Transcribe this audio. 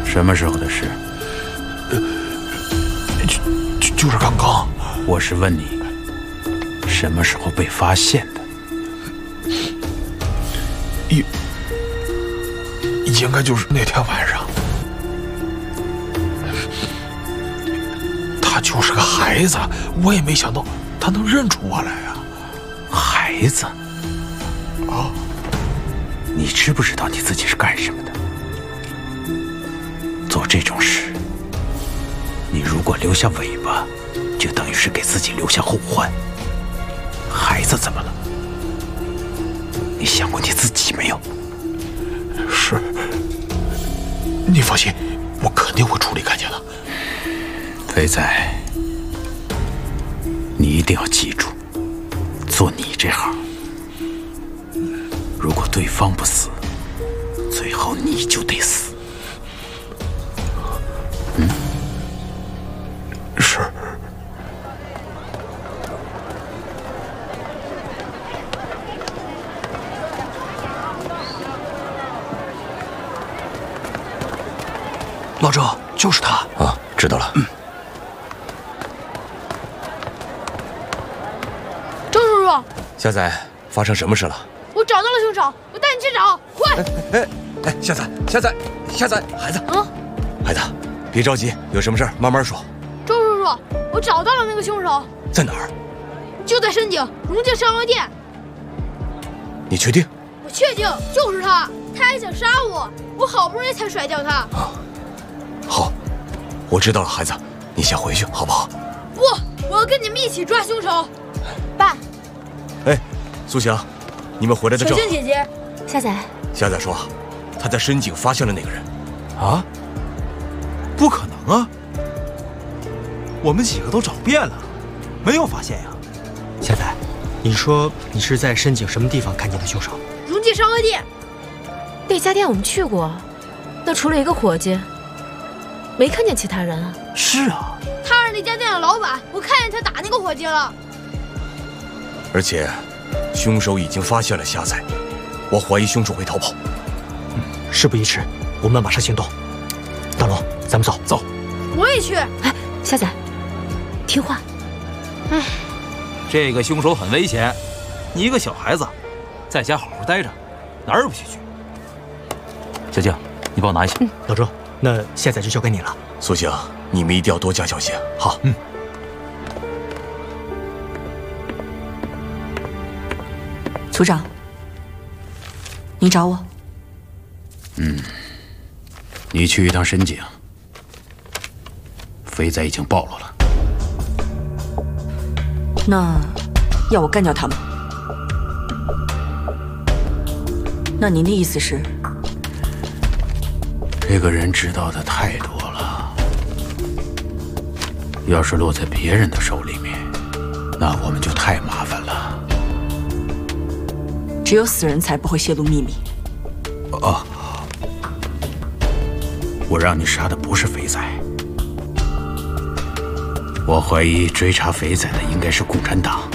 什么时候的事？ 就是刚刚。 我是问你，什么时候被发现的？ 应该就是那天晚上。他就是个孩子，我也没想到他能认出我来啊。 孩子？ 啊？ 你知不知道你自己是干什么的？做这种事，你如果留下尾巴，就等于是给自己留下后患。孩子怎么了？你想过你自己没有？ 是，你放心，我肯定会处理干净的。 肥仔，你一定要记住，做你这行，如果对方不死，最后你就得死。 是。老周，就是他啊，知道了。 周叔叔， 夏仔，发生什么事了？ 我找到了凶手，我带你去找，快！ 哎，夏仔，孩子，孩子，别着急，有什么事儿慢慢说。 周叔叔，我找到了那个凶手， 在哪儿？ 就在深井荣记烧烤店。 你确定？ 我确定就是他，他还想杀我，我好不容易才甩掉他。 啊，好，我知道了，孩子，你先回去好不好？ 不，我要跟你们一起抓凶手。爸。 哎，苏翔，你们回来的正好。 小静姐姐， 夏仔。 夏仔说，他在深井发现了那个人。 啊？不可能啊！我们几个都找遍了，没有发现呀。 夏仔，你说你是在深井什么地方看见的凶手？ 荣记烧烤店。 那家店我们去过，那除了一个伙计，没看见其他人啊。 是啊， 他是那家店的老板，我看见他打那个伙计了。 而且，凶手已经发现了夏仔，我怀疑凶手会逃跑。 事不宜迟，我们马上行动。大龙，咱们走。 走。 我也去。 哎，夏仔，听话。 哎， 这个凶手很危险，你一个小孩子，在家好好待着，哪儿也不许去。小静，你帮我拿一下。 老周，那夏仔就交给你了。 苏醒，你们一定要多加小心。 好。 组长，你找我？ 你去一趟深井，肥仔已经暴露了。 那要我干掉他吗？那您的意思是？ 这个人知道的太多了，要是落在别人的手里面，那我们就太麻烦了。 只有死人才不会泄露秘密。 哦，我让你杀的不是肥仔，我怀疑追查肥仔的应该是共产党。